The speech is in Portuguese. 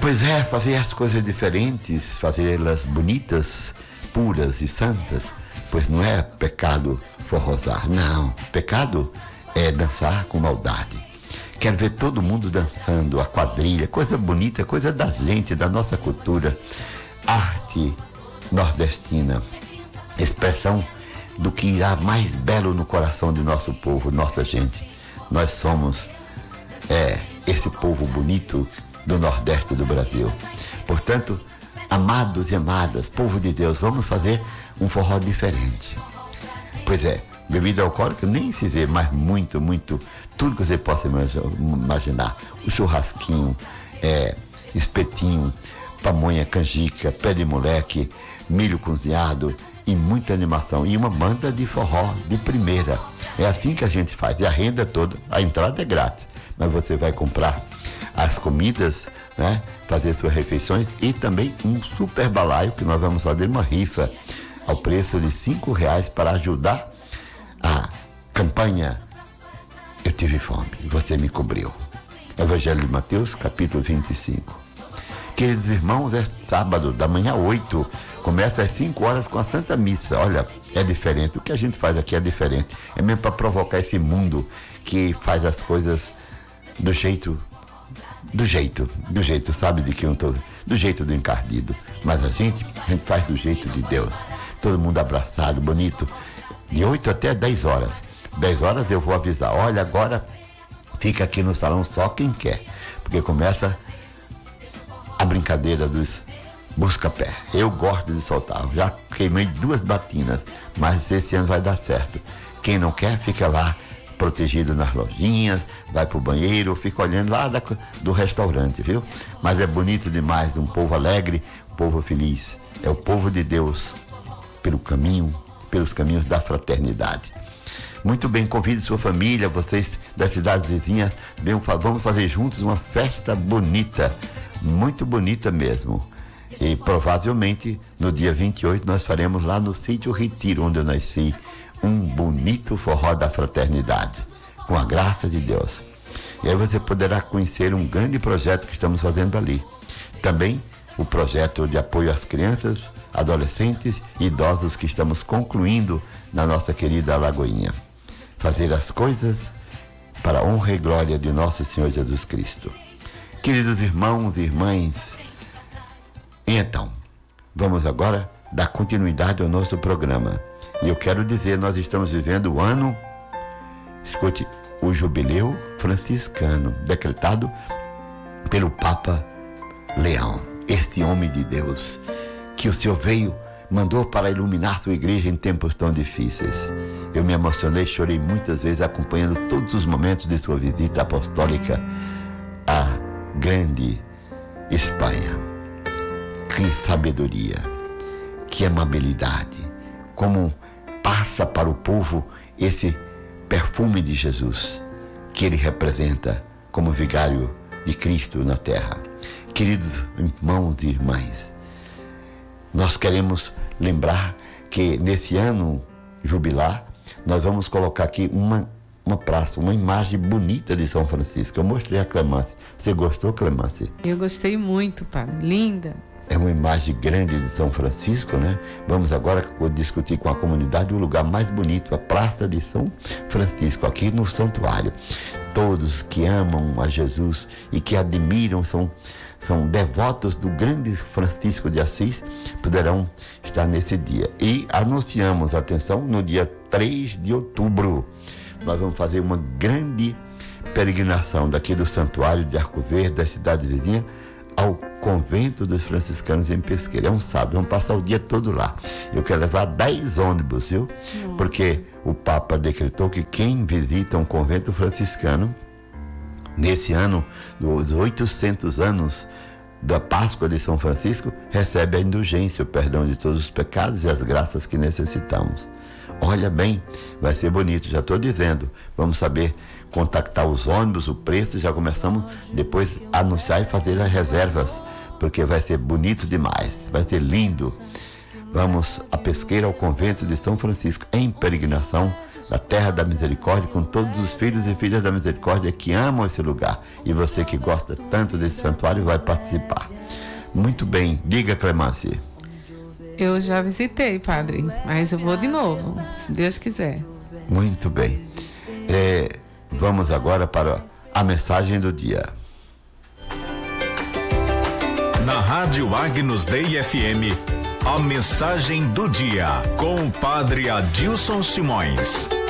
Pois é, fazer as coisas diferentes, fazê-las bonitas, puras e santas, pois não é pecado forrosar, não. Pecado é dançar com maldade. Quero ver todo mundo dançando, a quadrilha, coisa bonita, coisa da gente, da nossa cultura, arte nordestina, expressão do que há mais belo no coração de nosso povo, nossa gente. Nós somos esse povo bonito do Nordeste do Brasil. Portanto, amados e amadas, povo de Deus, vamos fazer um forró diferente. Pois é, bebida alcoólica nem se vê, mas muito, tudo que você possa imaginar. O churrasquinho, espetinho, pamonha, canjica, pé de moleque, milho cozinhado e muita animação. E uma banda de forró de primeira. É assim que a gente faz. E a renda toda, a entrada é grátis, mas você vai comprar as comidas, né? Fazer suas refeições e também um super balaio que nós vamos fazer uma rifa ao preço de R$5 para ajudar a campanha Eu Tive Fome, Você Me Cobriu. Evangelho de Mateus, capítulo 25. Queridos irmãos, é sábado, da manhã 8, começa às 5 horas com a Santa Missa. Olha, é diferente, o que a gente faz aqui é diferente. É mesmo para provocar esse mundo que faz as coisas do jeito, sabe de que eu estou? Do jeito do encardido. Mas a gente faz do jeito de Deus. Todo mundo abraçado, bonito, de 8 até 10 horas. 10 horas eu vou avisar, olha, agora fica aqui no salão só quem quer, porque começa a brincadeira dos busca-pé. Eu gosto de soltar, já queimei 2 batinas, mas esse ano vai dar certo. Quem não quer, fica lá, protegido nas lojinhas, vai pro banheiro, fica olhando lá do restaurante, viu? Mas é bonito demais, um povo alegre, um povo feliz. É o povo de Deus pelos caminhos da fraternidade. Muito bem, convide sua família, vocês das cidades vizinhas, vamos fazer juntos uma festa bonita, muito bonita mesmo. E provavelmente no dia 28 nós faremos lá no sítio Retiro, onde eu nasci, um bonito forró da fraternidade, com a graça de Deus. E aí você poderá conhecer um grande projeto que estamos fazendo ali. Também o projeto de apoio às crianças, adolescentes e idosos que estamos concluindo na nossa querida Alagoinha. Fazer as coisas para a honra e glória de nosso Senhor Jesus Cristo. Queridos irmãos e irmãs, então, vamos agora dar continuidade ao nosso programa. E eu quero dizer, nós estamos vivendo o ano, escute, o jubileu franciscano, decretado pelo Papa Leão, este homem de Deus, que o Senhor mandou para iluminar sua igreja em tempos tão difíceis. Eu me emocionei, chorei muitas vezes acompanhando todos os momentos de sua visita apostólica à grande Espanha. Que sabedoria, que amabilidade, como passa para o povo esse perfume de Jesus, que ele representa como vigário de Cristo na terra. Queridos irmãos e irmãs, nós queremos lembrar que nesse ano jubilar, nós vamos colocar aqui uma praça, uma imagem bonita de São Francisco. Eu mostrei a Clemence. Você gostou, Clemence? Eu gostei muito, padre. Linda. É uma imagem grande de São Francisco, né? Vamos agora discutir com a comunidade o lugar mais bonito, a Praça de São Francisco, aqui no santuário. Todos que amam a Jesus e que admiram, são devotos do grande Francisco de Assis, poderão estar nesse dia. E anunciamos, atenção, no dia 3 de outubro, nós vamos fazer uma grande peregrinação daqui do santuário de Arco Verde, das cidades vizinhas, ao convento dos franciscanos em Pesqueira. É um sábado, vamos passar o dia todo lá. Eu quero levar 10 ônibus, viu? Nossa. Porque o Papa decretou que quem visita um convento franciscano, nesse ano, dos 800 anos da Páscoa de São Francisco, recebe a indulgência, o perdão de todos os pecados e as graças que necessitamos. Olha bem, vai ser bonito, já estou dizendo. Vamos saber contactar os ônibus, o preço, já começamos depois a anunciar e fazer as reservas, porque vai ser bonito demais, vai ser lindo. Vamos a Pesqueira, ao convento de São Francisco, em peregrinação da Terra da Misericórdia, com todos os filhos e filhas da Misericórdia que amam esse lugar. E você que gosta tanto desse santuário vai participar. Muito bem, diga, Clemence. Eu já visitei, padre, mas eu vou de novo, se Deus quiser. Muito bem. Vamos agora para a mensagem do dia. Na Rádio Agnus Dei FM, a mensagem do dia com o padre Adilson Simões.